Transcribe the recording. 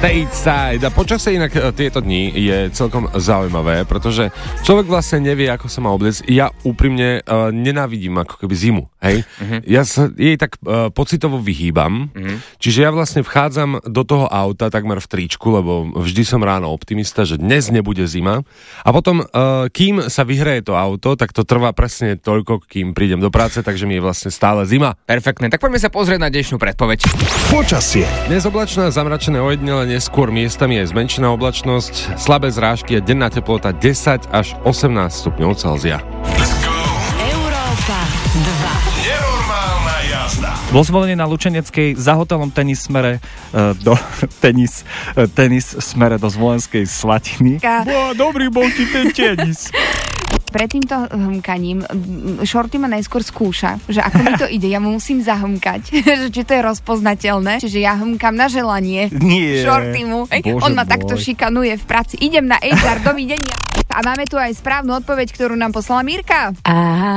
Stateside. A počasie inak tieto dni je celkom zaujímavé, pretože človek vlastne nevie, ako sa má obliecť. Ja úprimne nenávidím ako keby zimu, hej? Ja sa jej tak pocitovo vyhýbam, čiže ja vlastne vchádzam do toho auta takmer v tričku, lebo vždy som ráno optimista, že dnes nebude zima. A potom, kým sa vyhraje to auto, tak to trvá presne toľko, kým prídem do práce, takže mi je vlastne stále zima. Perfektné, tak poďme sa pozrieť na dnešnú predpoveď. Počasie. Dnes oblačná, zamračené ojedinele, neskôr miestami je zmenšená oblačnosť, slabé zrážky a denná teplota 10 až 18 stupňov Celzia. Európa 2. Nenormálna jazda. Bol zvolený na Lučeneckej za hotelom tenis smere do tenis smere do Zvolenskej Slatiny. Dobrý bol ti ten tenis. Pred týmto hmkaním Shorty ma najskôr skúša, že ako mi to ide, ja mu musím zahmkať, že či to je rozpoznateľné, čiže ja hmkam na želanie. Nie. Shorty mu. On ma takto šikanuje v práci. Idem na HR, dovidenia. A máme tu aj správnu odpoveď, ktorú nám poslala Mirka. Aha.